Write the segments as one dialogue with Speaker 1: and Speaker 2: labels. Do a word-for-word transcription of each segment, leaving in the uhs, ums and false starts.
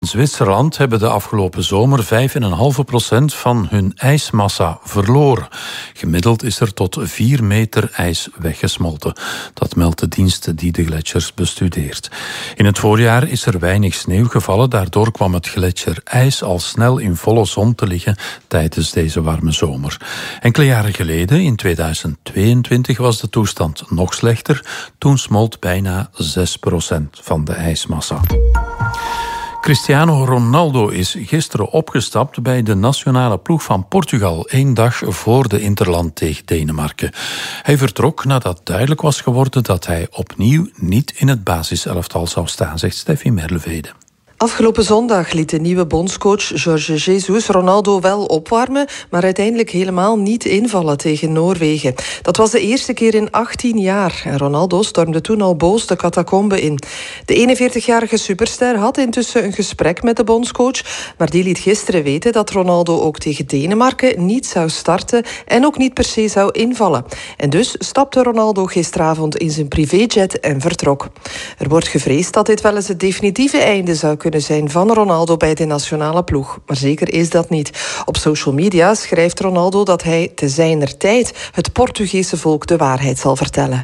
Speaker 1: Zwitserland hebben de afgelopen zomer vijf komma vijf procent van hun ijsmassa verloren. Gemiddeld is er tot vier meter ijs weggesmolten. Dat meldt de dienst die de gletsjers bestudeert. In het voorjaar is er weinig sneeuw gevallen. Daardoor kwam het gletsjerijs al snel in volle zon te liggen tijdens deze warme zomer. Enkele jaren geleden, in tweeduizend tweeëntwintig, was de toestand nog slechter. Toen smolt bijna zes procent van de ijsmassa. Cristiano Ronaldo is gisteren opgestapt bij de nationale ploeg van Portugal, één dag voor de interland tegen Denemarken. Hij vertrok nadat duidelijk was geworden dat hij opnieuw niet in het basiselftal zou staan, zegt Steffi Merlevede.
Speaker 2: Afgelopen zondag liet de nieuwe bondscoach Jorge Jesus Ronaldo wel opwarmen, maar uiteindelijk helemaal niet invallen tegen Noorwegen. Dat was de eerste keer in achttien jaar en Ronaldo stormde toen al boos de catacombe in. De eenenveertigjarige superster had intussen een gesprek met de bondscoach, maar die liet gisteren weten dat Ronaldo ook tegen Denemarken niet zou starten en ook niet per se zou invallen. En dus stapte Ronaldo gisteravond in zijn privéjet en vertrok. Er wordt gevreesd dat dit wel eens het definitieve einde zou kunnen zijn van Ronaldo bij de nationale ploeg. Maar zeker is dat niet. Op social media schrijft Ronaldo dat hij te zijner tijd het Portugese volk de waarheid zal vertellen.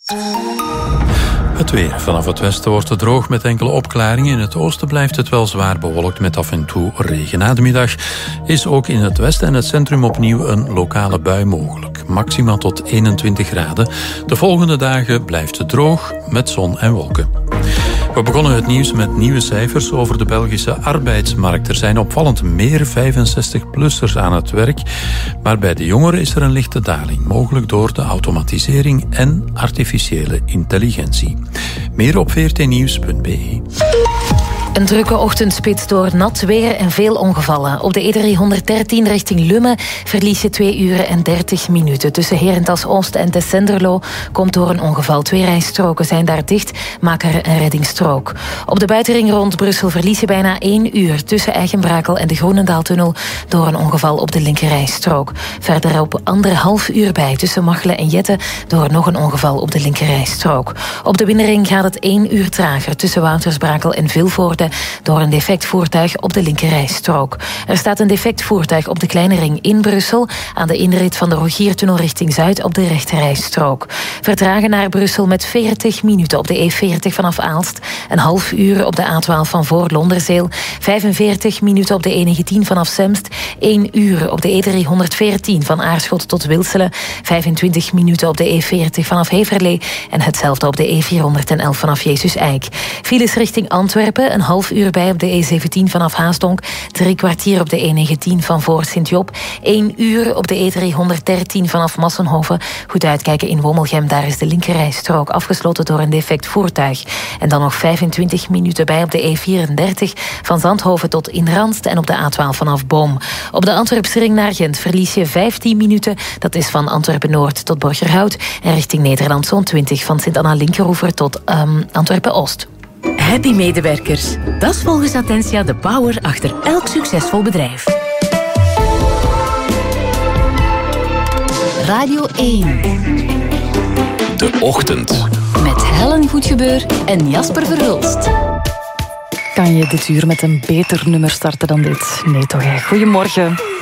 Speaker 1: Het weer. Vanaf het westen wordt het droog met enkele opklaringen. In het oosten blijft het wel zwaar bewolkt met af en toe regen. Na de middag is ook in het westen en het centrum opnieuw een lokale bui mogelijk. Maximaal tot eenentwintig graden. De volgende dagen blijft het droog met zon en wolken. We begonnen het nieuws met nieuwe cijfers over de Belgische arbeidsmarkt. Er zijn opvallend meer vijfenzestig-plussers aan het werk, maar bij de jongeren is er een lichte daling, mogelijk door de automatisering en artificiële intelligentie. Meer op v r t nieuws punt b e.
Speaker 3: Een drukke ochtendspits door nat weer en veel ongevallen. Op de E driehonderddertien richting Lummen verlies je twee uur en dertig minuten. Tussen Herentals Oost en Tessenderlo komt door een ongeval. Twee rijstroken zijn daar dicht, maak er een reddingsstrook. Op de buitenring rond Brussel verlies je bijna één uur tussen Eigenbrakel en de Groenendaaltunnel door een ongeval op de linkerrijstrook. Verderop anderhalf uur bij tussen Machelen en Jette door nog een ongeval op de linkerrijstrook. Op de binnenring gaat het één uur trager tussen Woutersbrakel en Vilvoorde door een defect voertuig op de linkerrijstrook. Er staat een defect voertuig op de kleine ring in Brussel aan de inrit van de Rogiertunnel richting Zuid op de rechterrijstrook. Vertragen naar Brussel met veertig minuten op de E veertig vanaf Aalst, een half uur op de A twaalf van voor Londerzeel, vijfenveertig minuten op de E negentien vanaf Semst, één uur op de E driehonderdveertien van Aarschot tot Wilselen, vijfentwintig minuten op de E veertig vanaf Heverlee en hetzelfde op de E vierhonderdelf vanaf Jezus Eik. Files richting Antwerpen, een half uur bij op de E zeventien vanaf Haasdonk, drie kwartier op de E negentien van voor Sint-Job, één uur op de E driehonderddertien vanaf Massenhoven. Goed uitkijken in Wommelgem, daar is de linkerrijstrook afgesloten door een defect voertuig. En dan nog vijfentwintig minuten bij op de E vierendertig van Zandhoven tot in Randst en op de A twaalf vanaf Boom. Op de Antwerpse ring naar Gent verlies je vijftien minuten, dat is van Antwerpen-Noord tot Borgerhout en richting Nederland zo'n twintig van Sint-Anna-Linkeroever tot um, Antwerpen-Oost.
Speaker 4: Happy medewerkers. Dat is volgens Attentia de power achter elk succesvol bedrijf. Radio één.
Speaker 5: De Ochtend.
Speaker 4: Met Helen Goedgebeur en Jasper Verhulst.
Speaker 6: Kan je dit uur met een beter nummer starten dan dit? Nee toch, hè. Goedemorgen.